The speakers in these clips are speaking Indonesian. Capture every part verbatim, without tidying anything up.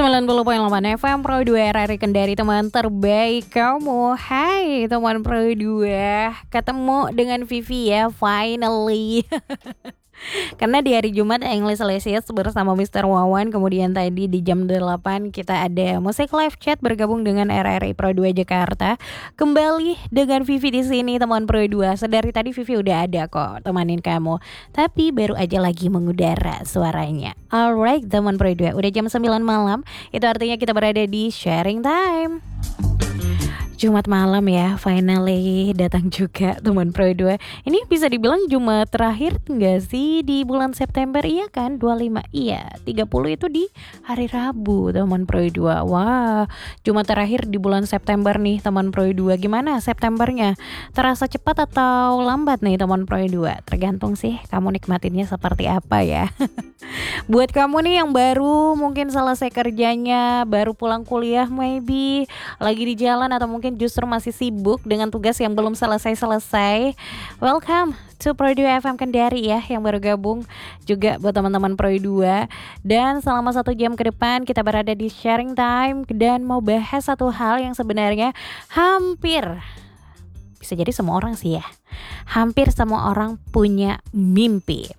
sembilan puluh koma delapan F M Pro dua R R I Kendari, teman terbaik kamu. Hai teman Pro dua, ketemu dengan Vivi ya, finally. Karena di hari Jumat English Lesias bersama Mister Wawan. Kemudian tadi di jam delapan kita ada musik live chat bergabung dengan R R I Pro dua Jakarta. Kembali dengan Vivi di sini teman Pro dua. Sedari tadi Vivi udah ada kok temanin kamu, tapi baru aja lagi mengudara suaranya. Alright teman Pro dua, udah jam sembilan malam. Itu artinya kita berada di sharing time. Jumat malam ya, finally datang juga teman Pro dua. Ini bisa dibilang Jumat terakhir enggak sih di bulan September, iya kan? dua puluh lima, iya. tiga puluh itu di hari Rabu teman Pro dua. Wah, Jumat terakhir di bulan September nih teman Pro dua. Gimana Septembernya? Terasa cepat atau lambat nih teman Pro dua? Tergantung sih kamu nikmatinnya seperti apa ya. Buat kamu nih yang baru mungkin selesai kerjanya, baru pulang kuliah maybe, lagi di jalan atau mungkin justru masih sibuk dengan tugas yang belum selesai-selesai. Welcome to Pro dua F M Kendari ya, yang baru gabung. Juga buat teman-teman Pro dua. Dan selama satu jam ke depan kita berada di sharing time dan mau bahas satu hal yang sebenarnya hampir, bisa jadi semua orang sih ya, hampir semua orang punya mimpi.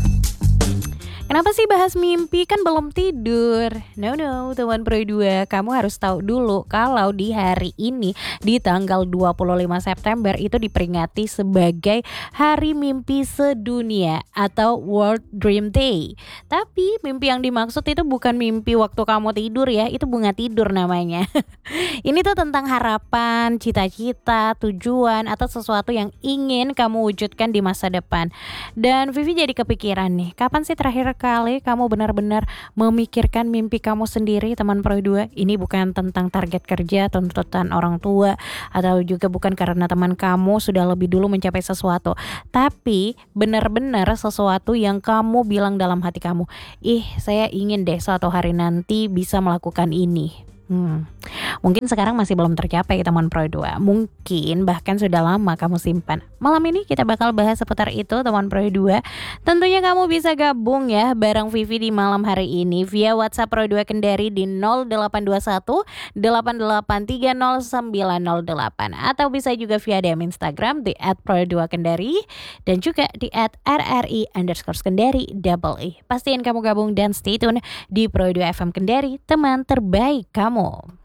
Kenapa sih bahas mimpi, kan belum tidur? No no teman Pro dua, kamu harus tahu dulu kalau di hari ini di tanggal dua puluh lima September itu diperingati sebagai Hari Mimpi Sedunia atau World Dream Day. Tapi mimpi yang dimaksud itu bukan mimpi waktu kamu tidur ya, itu bunga tidur namanya. Ini tuh tentang harapan, cita-cita, tujuan atau sesuatu yang ingin kamu wujudkan di masa depan. Dan Vivi jadi kepikiran nih, kapan sih terakhir kali kamu benar-benar memikirkan mimpi kamu sendiri teman Pro dua? Ini bukan tentang target kerja, tuntutan orang tua, atau juga bukan karena teman kamu sudah lebih dulu mencapai sesuatu, tapi benar-benar sesuatu yang kamu bilang dalam hati kamu, ih saya ingin deh suatu hari nanti bisa melakukan ini. Hmm. Mungkin sekarang masih belum tercapai teman Pro dua, mungkin bahkan sudah lama kamu simpan. Malam ini kita bakal bahas seputar itu teman Pro dua. Tentunya kamu bisa gabung ya bareng Vivi di malam hari ini via WhatsApp Pro dua Kendari di nol delapan dua satu delapan delapan tiga nol sembilan nol delapan, atau bisa juga via D M Instagram di et pro dua kendari dan juga di et r r i underscore kendari double e. Pastiin kamu gabung dan stay tune di Pro dua F M Kendari, teman terbaik kamu.